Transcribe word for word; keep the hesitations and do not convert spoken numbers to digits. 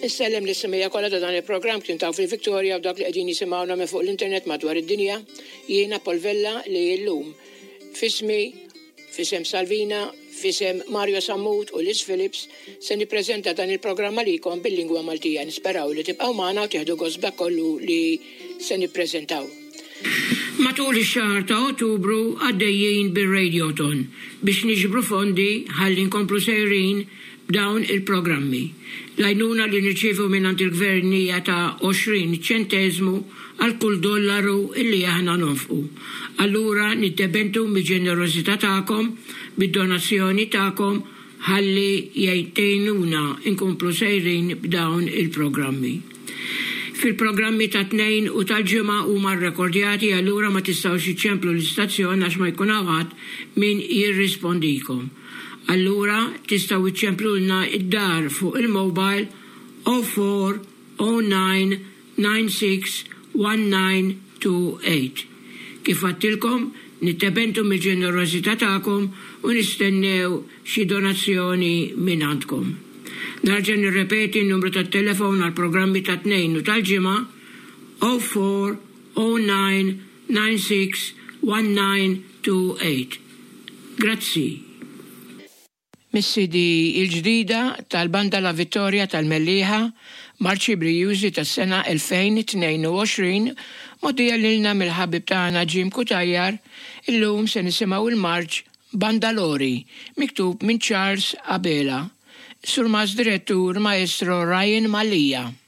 Nissellem l-ismija kollha ta' dan il-programm kien taw fil-Victoria u dak li qegħdin jisimgħuna minn fuq l-internet madwar id-dinja. Jiena Polvella li llum fismi, fisem Salvina, fisem Mario Sammut u Liz Phillips se nippreżenta dan il-programm għalikom bil-lingwa Maltija. Nisperaw li tibqgħu magħna u tieħdu gost kollu li se nippreżentaw. Matul ix-xahar ta' Ottubru għaddejjin bir-Radioton biex niġbru fondi ħalli nkomplu sejrin b'dawn il-programmi. L-għajnuna li nirċievu minnant il-gvern hija ta' għoxrin ċentesmu għal kull dollaru illi aħna nofqu. Allura nittebentu mill-ġenerosità tagħkom, bid-donazzjoni tagħkom ħalli jgħinuna inkomplu sejrin b'dawn il-programmi. Fil-programmi ta' tnejn u tal-ġimgħa huma rrekordjati allura ma tistgħux iċċemplu l-istazzjon għax ma jkun hawn min jirrispondikom. Allura tistgħu iċċemplulna id-dar fuq il-mobile zero four zero nine nine six one nine two eight. Kif għattilkom, nittebentu mill-ġenerosità tagħkom u nistennew xi donazzjoni minn għandkom. Narġa' nirrepeti n-numru tat-telefon għall-programmi ta' tnejn u tal-ġimgħa zero four zero nine nine six one nine two eight. Grazzi. Mis-sidi il-ġdida tal-banda La Vittoria tal-Mellieħa, marċi brijużi tas-sena elfejn u tnejn u għoxrin, modija lilna mill-ħabib tagħna Jim Kutajjar, illum se nisimgħu il-marċ Bandalori, miktub minn Charles Abela. Surmas direttur Maestro Ryan Malija.